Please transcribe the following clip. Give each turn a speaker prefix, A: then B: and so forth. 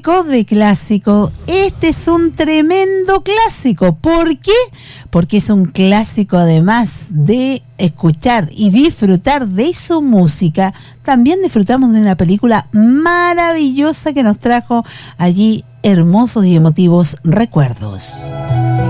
A: De clásico, este es un tremendo clásico. ¿Por qué? Porque es un clásico, además de escuchar y disfrutar de su música, también disfrutamos de una película maravillosa que nos trajo allí hermosos y emotivos recuerdos.